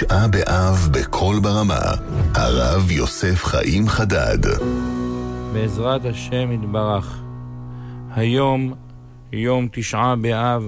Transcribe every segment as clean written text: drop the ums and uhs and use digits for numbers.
תשעה באב בכל ברמה, הרב יוסף חיים חדד. בעזרת השם יתברך, היום יום תשעה באב,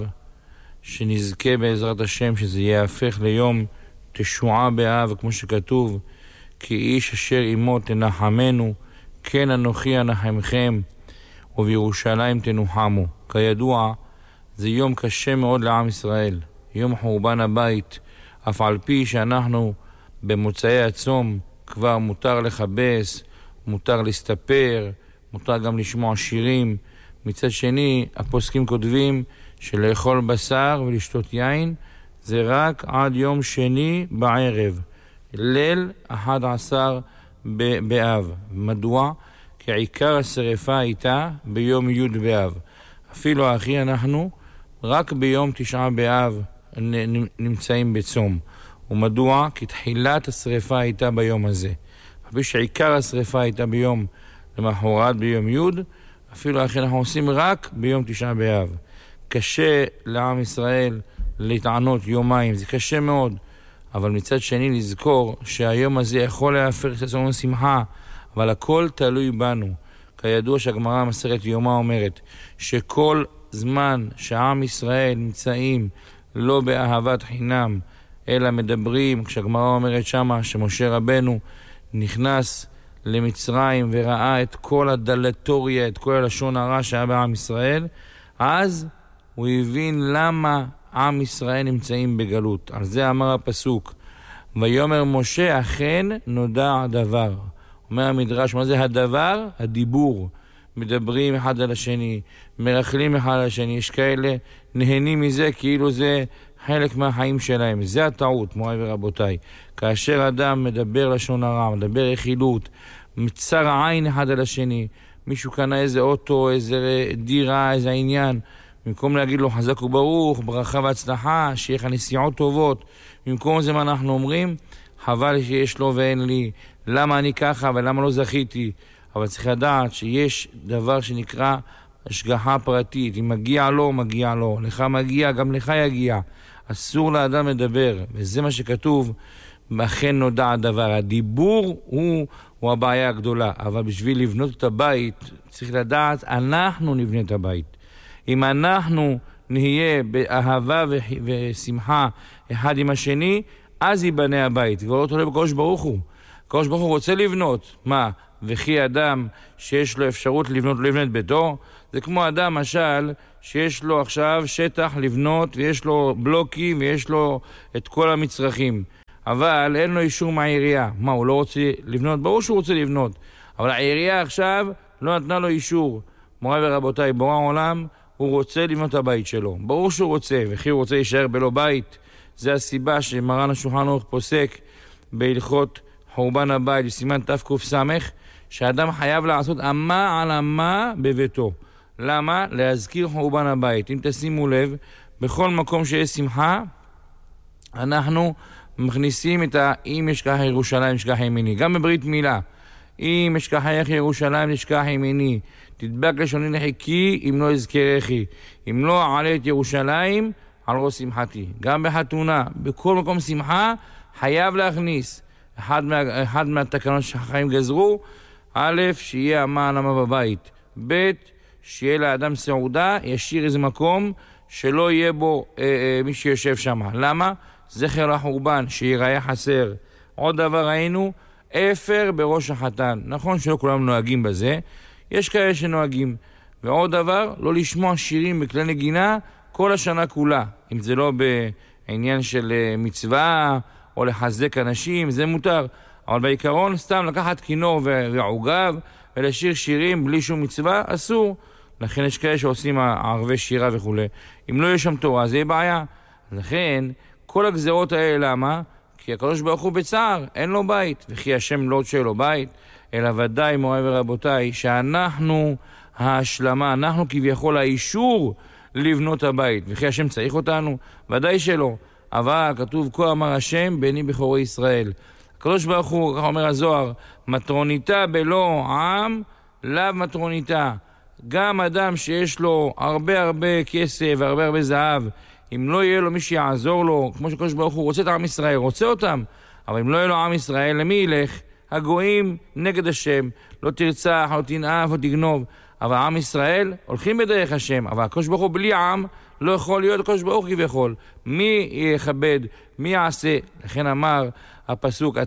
שנזכה בעזרת השם שזה יהפך ליום תשועה באב, כמו שכתוב, כי איש אשר עמו תנחמנו, כן אנוכי אנחמכם, ובירושלים תנוחמו. כידוע, זה יום קשה מאוד לעם ישראל, יום חורבן הבית, אף על פי שאנחנו במוצאי הצום כבר מותר לחבס, מותר להסתפר, מותר גם לשמוע שירים. מצד שני, הפוסקים כותבים שלאכול בשר ולשתות יין זה רק עד יום שני בערב, ליל 11 באב. מדוע? כי עיקר השריפה הייתה ביום י' באב. אפילו אחי אנחנו רק ביום תשעה באב נמצאים בצום. ומדוע? כי תחילת השריפה הייתה ביום הזה. אפילו שעיקר השריפה הייתה ביום למחרת ביום י', אפילו אחי אנחנו עושים רק ביום תשעה באב. קשה לעם ישראל להתענות יומיים, זה קשה מאוד. אבל מצד שני לזכור שהיום הזה יכול להפך לצום שמחה, אבל הכל תלוי בנו. כידוע שהגמרא מסכת יומא אומרת שכל זמן שעם ישראל נמצאים לא באהבת חינם, אלא מדברים, כשהגמרא אומרת שמה שמשה רבנו נכנס למצרים וראה את כל הדלטוריה, את כל הלשון הרע שהיה בעם ישראל, אז הוא הבין למה עם ישראל נמצאים בגלות. על זה אמר הפסוק, ויאמר משה אכן נודע הדבר. אומר המדרש, מה זה הדבר? הדיבור. מדברים אחד על השני, מרכלים אחד על השני. יש כאלה נהנים מזה כאילו זה חלק מהחיים שלהם. זה הטעות, מוריי ורבותיי. כאשר אדם מדבר לשון הרע, מדבר רכילות, מצר עין אחד על השני, מישהו קנה איזה אוטו, איזה דירה, איזה עניין, במקום להגיד לו חזק וברוך, ברכה והצלחה, שיהיה לך נסיעות טובות, במקום זה מה אנחנו אומרים? חבל שיש לו ואין לי, למה אני ככה ולמה לא זכיתי? אבל צריך לדעת שיש דבר שנקרא השגחה פרטית. אם מגיע לו, מגיע לו. לך מגיע, גם לך יגיע. אסור לאדם לדבר, וזה מה שכתוב, אכן נודע הדבר. הדיבור הוא הבעיה הגדולה, אבל בשביל לבנות את הבית צריך לדעת, אנחנו נבנה את הבית. אם אנחנו נהיה באהבה ושמחה אחד עם השני, אז ייבנה הבית. כבר תולה בקדוש ברוך הוא. הקדוש ברוך הוא רוצה לבנות. מה? וכי אדם שיש לו אפשרות לבנות, לא לבנות ביתו, זה כמו אדם משל שיש לו עכשיו שטח לבנות, ויש לו בלוקים, ויש לו את כל המצרכים. אבל אין לו אישור מהעירייה. מה, הוא לא רוצה לבנות? ברור שהוא רוצה לבנות. אבל העירייה עכשיו לא נתנה לו אישור. מוריי ורבותיי, בורא העולם, הוא רוצה לבנות את הבית שלו. ברור שהוא רוצה, וכי הוא רוצה להישאר בלא בית. זה הסיבה שמרן השולחן ערוך פוסק בהלכות חורבן הבית, בסימן תק"ס, שאדם חייב לעשות אמה על אמה בביתו. למה? להזכיר חורבן הבית. אם תשימו לב, בכל מקום שיש שמחה, אנחנו מכניסים את אם אשכח ירושלים אשכח ימיני. גם בברית מילה, אם אשכחך ירושלים אשכח ימיני, תדבק לשוני לחיקי אם לא אזכרכי, אם לא אעלה את ירושלים על ראש שמחתי. גם בחתונה, בכל מקום שמחה חייב להכניס אחד מהתקנות שהחיים גזרו. א', שיהיה אמה על אמה בבית. ב', שיהיה לאדם סעודה, ישיר איזה מקום שלא יהיה בו מי שיושב שם. למה? זכר החורבן, שיראה חסר. עוד דבר ראינו, אפר בראש החתן. נכון שלא כולם נוהגים בזה, יש כאלה שנוהגים. ועוד דבר, לא לשמוע שירים בכלי נגינה כל השנה כולה. אם זה לא בעניין של מצווה או לחזק אנשים, זה מותר. אבל בעיקרון סתם לקחת כינור ועוגב ולשיר שירים בלי שום מצווה, אסור. לכן יש כאלה שעושים ערבי שירה וכו'. אם לא יש שם תורה, זה יהיה בעיה. לכן כל הגזרות האלה, למה? כי הקדוש ברוך הוא בצער, אין לו בית. וכי השם לא שיהיה לו בית, אלא ודאי מוריי ורבותיי, שאנחנו ההשלמה, אנחנו כביכול האישור לבנות הבית. וכי השם צריך אותנו? ודאי שלא. אבל כתוב כה אמר השם בני בכורי ישראל. הקדוש ברוך הוא, כך אומר הזוהר, מטרוניתה בלא עם, לאו מטרוניתה. גם אדם שיש לו הרבה כסף והרבה זהב, אם לא יהיה לו מי שיעזור לו, כמו שקדוש ברוך הוא רוצה את עם ישראל, רוצה אותם, אבל אם לא יהיה לו עם ישראל, למי ילך? הגויים נגד השם, לא תרצח, לא תנאף, לא תגנוב, אבל עם ישראל הולכים בדרך השם, אבל הקדוש ברוך הוא בלי עם לא יכול להיות הקדוש ברוך הוא כביכול. מי יכבד? מי יעשה? לכן אמר הפסוק,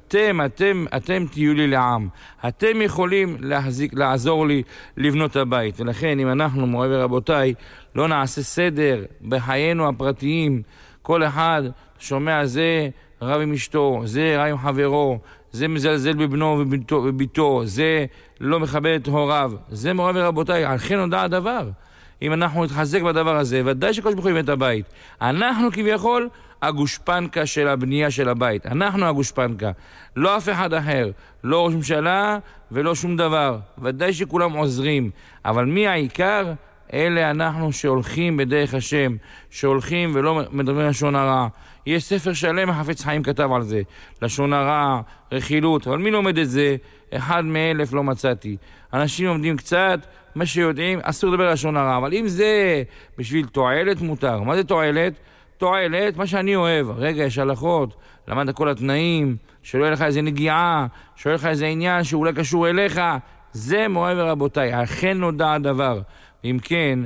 אתם תהיו לי לעם, אתם יכולים לעזור לי לבנות הבית. ולכן אם אנחנו, מורי ורבותיי, לא נעשה סדר בחיינו הפרטיים, כל אחד שומע זה רב עם אשתו, זה רב עם חברו, זה מזלזל בבנו וביתו, זה לא מכבד את הוריו, זה מורי ורבותיי, על כן נודע הדבר. אם אנחנו נתחזק בדבר הזה, ודאי שקדוש ברוך הוא יבנה את הבית. אנחנו כביכול הגושפנקה של הבנייה של הבית. אנחנו הגושפנקה. לא אף אחד אחר. לא ראש ממשלה ולא שום דבר. ודאי שכולם עוזרים. אבל מי העיקר? אלה אנחנו שהולכים בדרך השם, שהולכים ולא מדברים לשון הרע. יש ספר שלם, החפץ חיים כתב על זה. לשון הרע, רכילות. אבל מי לומד את זה? 1 מ-1000 לא מצאתי. אנשים לומדים קצת, מה שיודעים, אסור לדבר לשון הרע. אבל אם זה בשביל תועלת מותר. מה זה תועלת? תועלת, מה שאני אוהב. רגע, יש הלכות, למדת כל התנאים, שלא יהיה לך איזה נגיעה, שלא יהיה לך איזה עניין שאולי קשור אליך. זה מורי ורבותיי, אכן נודע הדבר. אם כן,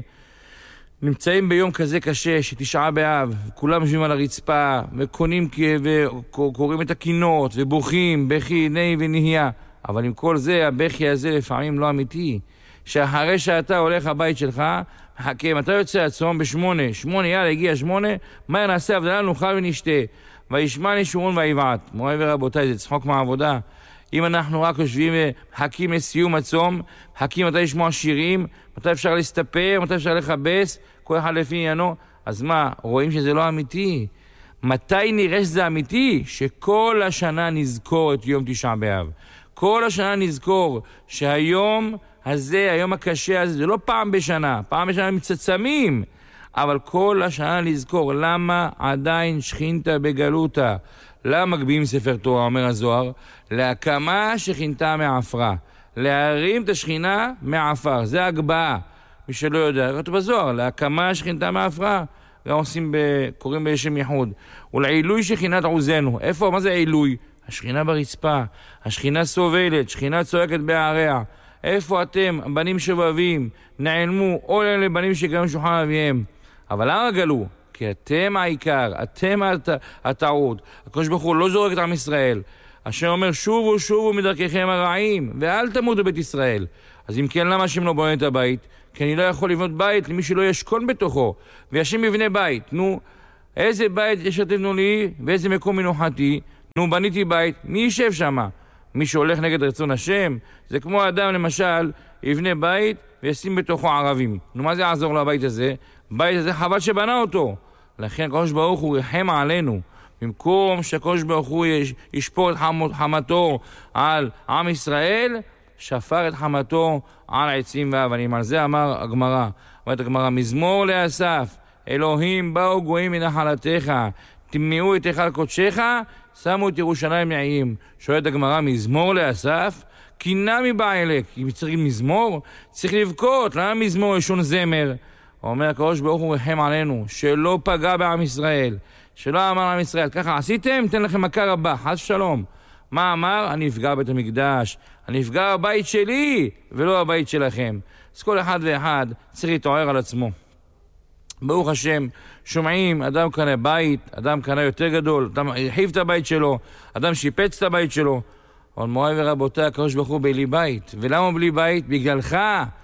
נמצאים ביום כזה קשה, שתשעה באב, כולם יושבים על הרצפה, וקונים וקוראים את הקינות, ובוכים, בכי, נהי ונהיה. אבל עם כל זה, הבכי הזה לפעמים לא אמיתי. שאחרי שאתה הולך הבית שלך, מחכה, מתי יוצא הצום? ב8, יאללה, הגיע 8, מה נעשה הבדלה, נאכל ונשתה. וישמע נשורון ויבעט. מורי ורבותיי, זה צחוק מהעבודה. אם אנחנו רק יושבים ומחכים לסיום הצום, מחכים מתי לשמוע שירים, מתי אפשר להסתפר, מתי אפשר לחבס, כל אחד לפי עניינו, אז מה, רואים שזה לא אמיתי. מתי נראה שזה אמיתי? שכל השנה נזכור את יום תשעה באב. כל השנה נזכור שהיום הזה, היום הקשה הזה, זה לא פעם בשנה, פעם בשנה מצצמים, אבל כל השנה נזכור. למה עדיין שכינתה בגלותה? למה מגביעים ספר תורה, אומר הזוהר? להקמה שכינתה מעפרה. להרים את השכינה מעפר, זה הגבעה. מי שלא יודע, כתוב בזוהר, להקמה שכינתה מעפרה. גם קוראים בשם ייחוד. ולעילוי שכינת עוזנו. איפה? מה זה עילוי? השכינה ברצפה, השכינה סובלת, שכינה צועקת בעריה. איפה אתם, בנים שובבים, נעלמו, או לבנים שגרים שולחן אביהם. אבל למה גלו? כי אתם העיקר, אתם הטעות. הקדוש ברוך הוא לא זורק את עם ישראל. השם אומר, שובו מדרכיכם הרעים, ואל תמותו בית ישראל. אז אם כן, למה השם לא בונה את הבית? כי אני לא יכול לבנות בית למי שלא ישכון בתוכו, והשם יבנה בית. נו, איזה בית אשר תבנו לי, ואיזה מקום מנוחתי? נו, בניתי בית, מי יישב שם? מי שהולך נגד רצון השם? זה כמו אדם למשל, יבנה בית וישים בתוכו ערבים. נו, מה זה יעזור לבית הזה? בית הזה חבל שבנה אותו. לכן הקדוש ברוך הוא רחם עלינו. במקום שהקדוש ברוך הוא ישפור את חמתו על עם ישראל, שפר את חמתו על העצים והאבנים. על זה אמר הגמרא. אומרת הגמרא, מזמור לאסף, אלוהים באו גויים מנחלתך, תמנעו את היכל קודשך, שמו את ירושלים נעים. שואלת הגמרא, מזמור לאסף? כי נמי בעלק. אם צריך מזמור, צריך לבכות. למה מזמור לשון זמר? אומר הקדוש ברוך הוא רחם עלינו, שלא פגע בעם ישראל, שלא אמר לעם ישראל, ככה עשיתם, תן לכם מכה רבה, חס שלום. מה אמר? אני אפגע בית המקדש, אני אפגע בבית שלי, ולא הבית שלכם. אז כל אחד ואחד צריך להתעורר על עצמו. ברוך השם, שומעים, אדם קנה בית, אדם קנה יותר גדול, אדם הרחיב את הבית שלו, אדם שיפץ את הבית שלו. אבל מורי ורבותיי, הקדוש ברוך הוא בלי בית. ולמה בלי בית? בגללך,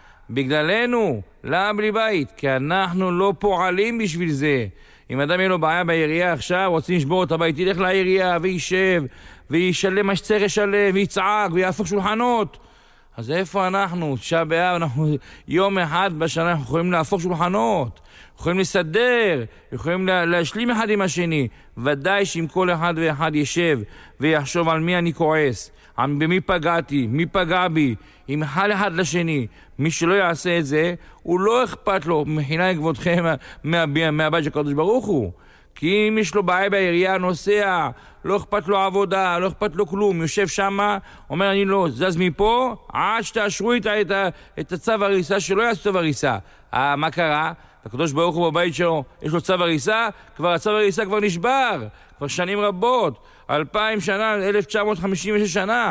בגללנו. למה בלי בית? כי אנחנו לא פועלים בשביל זה. אם אדם יהיה לו בעיה בעירייה עכשיו, רוצים לשבור את הבית, ילך לעירייה וישב, וישלם מה שצריך לשלם, ויצעק, ויהפוך שולחנות. אז איפה אנחנו? תשעה באב, אנחנו יום אחד בשנה אנחנו יכולים להפוך שולחנות, יכולים לסדר, יכולים להשלים אחד עם השני. ודאי שאם כל אחד ואחד ישב ויחשוב על מי אני כועס, במי פגעתי, מי פגע בי, עם אחד לשני, מי שלא יעשה את זה, הוא לא אכפת לו מחילה לכבודכם מהבית של הקדוש ברוך הוא. כי אם יש לו בעיה בעירייה, נוסע, לא אכפת לו עבודה, לא אכפת לו כלום, יושב שם, אומר אני לא זז מפה, עד שתאשרו את הצו הריסה, שלא יעשו צו הריסה. מה קרה? הקדוש ברוך הוא בבית שלו, יש לו צו הריסה, כבר הצו הריסה כבר נשבר, כבר שנים רבות, 2000 שנה, 1956 שנה,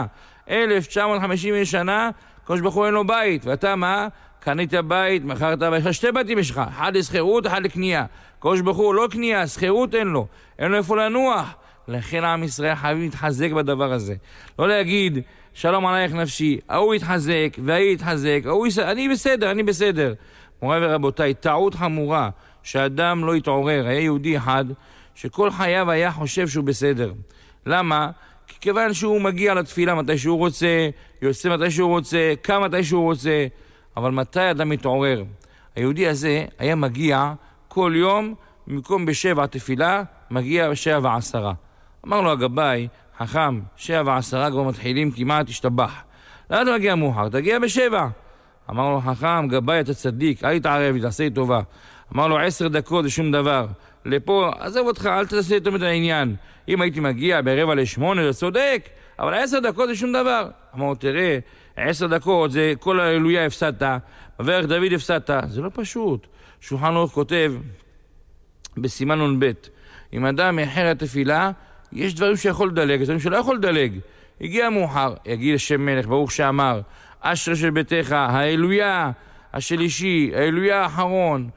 1956 שנה, הקדוש ברוך הוא אין לו בית, ואתה מה? קנית בית, מכרת בית, יש לך שתי בתים יש לך, אחד לסחירות, אחד לקנייה. הקדוש ברוך הוא לא קנייה, סחירות אין לו איפה לנוח. לכן עם ישראל חייבים להתחזק בדבר הזה. לא להגיד, שלום עלייך נפשי, ההוא יתחזק, והיא יתחזק, אני בסדר. מוריי ורבותיי, טעות חמורה שאדם לא יתעורר. היה יהודי אחד שכל חייו היה חושב שהוא בסדר. למה? כי כיוון שהוא מגיע לתפילה מתי שהוא רוצה, יוצא מתי שהוא רוצה, קם מתי שהוא רוצה, אבל מתי אדם מתעורר? היהודי הזה היה מגיע כל יום, במקום ב7 תפילה, מגיע ב7:10. אמר לו הגבאי, חכם, 7:10 כבר מתחילים כמעט, תשתבח. למה אתה מגיע מאוחר? תגיע ב7. אמר לו, חכם, גבאי, אתה צדיק, אל תתערב, תעשה טובה. אמר לו, 10 דקות זה שום דבר. לפה, עזוב אותך, אל תעשה יותר את העניין. אם הייתי מגיע ב7:45, זה צודק, אבל 10 דקות זה שום דבר. אמר לו, תראה, 10 דקות זה כל ההילולה הפסדת, בברך דוד הפסדת. זה לא פשוט. שולחן ערוך כותב, בסימן נ"ב, אם אדם מאחר התפילה, יש דברים שיכול לדלג, יש דברים שלא יכול לדלג. הגיע מאוחר, יגיד לשם מלך, ברוך שאמר, אשרי של ביתך, ההילולה השלישי, ההילולה האחרון,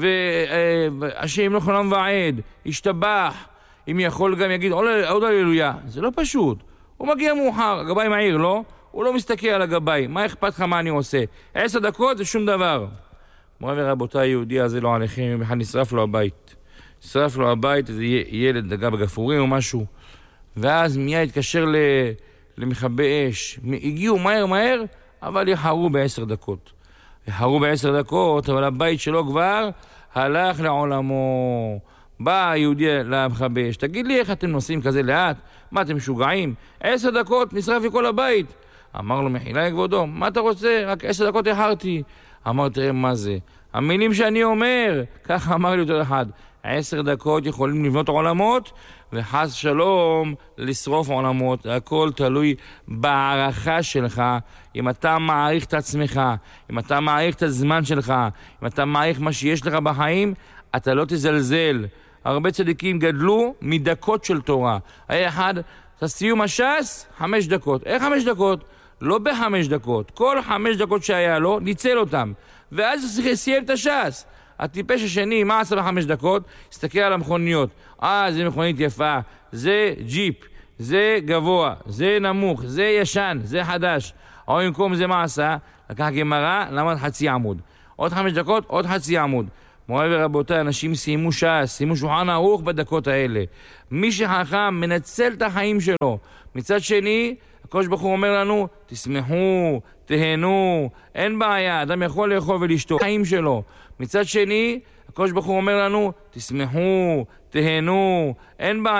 והשם לא חולם ועד, ישתבח, אם יכול גם יגיד עוד ההילולה. זה לא פשוט. הוא מגיע מאוחר, הגבאי מהיר, לא? הוא לא מסתכל על הגבאי, מה אכפת לך מה אני עושה? 10 דקות זה שום דבר. מוריי ורבותיי, היהודי הזה לא עליכם, בכלל נשרף לו הבית. נשרף לו הבית, איזה ילד דגע בגפרורים או משהו, ואז מיד התקשר למכבי אש. הגיעו מהר, אבל יחרו ב10 דקות. יחרו ב10 דקות, אבל הבית שלו כבר הלך לעולמו. בא היהודי למכבי אש, תגיד לי איך אתם נוסעים כזה לאט? מה אתם משוגעים? 10 דקות נשרף לי כל הבית. אמר לו, מחילה כבודו, מה אתה רוצה? רק 10 דקות יחרתי. אמר, תראה מה זה, המילים שאני אומר, ככה אמר לי אותו אחד, 10 דקות יכולים לבנות עולמות, וחס שלום לשרוף עולמות. הכל תלוי בערכה שלך, אם אתה מעריך את עצמך, אם אתה מעריך את הזמן שלך, אם אתה מעריך מה שיש לך בחיים, אתה לא תזלזל. הרבה צדיקים גדלו מדקות של תורה. היה אחד, סיום הש"ס, 5 דקות. איך 5 דקות? לא ב5 דקות. כל 5 דקות שהיה לו, ניצל אותם. ואז סיים את הש"ס. הטיפש השני, מה עשה ב5 דקות? הסתכל על המכוניות. זה מכונית יפה, זה ג'יפ, זה גבוה, זה נמוך, זה ישן, זה חדש. או במקום זה מה עשה? לקח גמרא, למד חצי עמוד. עוד 5 דקות, עוד חצי עמוד. מוריי ורבותיי, אנשים סיימו ש"ס, סיימו שולחן ערוך בדקות האלה. מי שחכם מנצל את החיים שלו. מצד שני, הקדוש ברוך הוא אומר לנו, תשמחו, תהנו, אין בעיה, אדם יכול לאכול ולשתות החיים שלו. מצד שני, הקדוש ברוך הוא אומר לנו, תשמחו, תהנו, אין בעיה.